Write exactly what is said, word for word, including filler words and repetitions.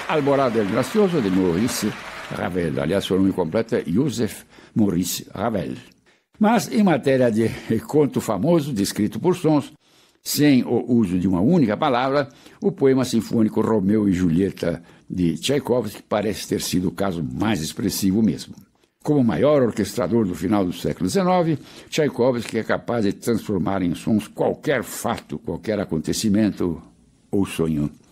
Alborada del Gracioso, de Maurice Ravel. Aliás, seu nome completo é Joseph Maurice Ravel. Mas, em matéria de conto famoso, descrito por sons, sem o uso de uma única palavra, o poema sinfônico Romeu e Julieta de Tchaikovsky parece ter sido o caso mais expressivo mesmo. Como o maior orquestrador do final do século dezenove, Tchaikovsky é capaz de transformar em sons qualquer fato, qualquer acontecimento ou sonho.